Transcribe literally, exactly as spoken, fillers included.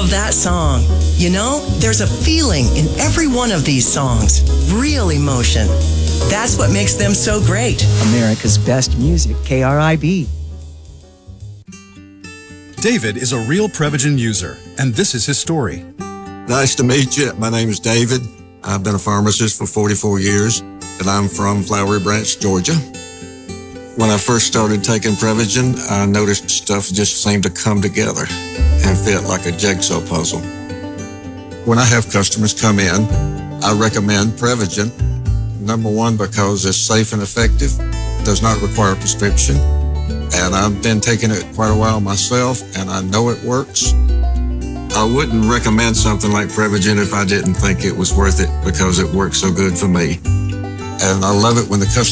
love that song. You know, there's a feeling in every one of these songs. Real emotion. That's what makes them so great. America's best music, K R I B. David is a real Prevagen user, and this is his story. Nice to meet you. My name is David. I've been a pharmacist for forty-four years, and I'm from Flowery Branch, Georgia. When I first started taking Prevagen, I noticed stuff just seemed to come together and fit like a jigsaw puzzle. When I have customers come in, I recommend Prevagen. Number one, because it's safe and effective, does not require a prescription, and I've been taking it quite a while myself, and I know it works. I wouldn't recommend something like Prevagen if I didn't think it was worth it because it works so good for me. And I love it when the customer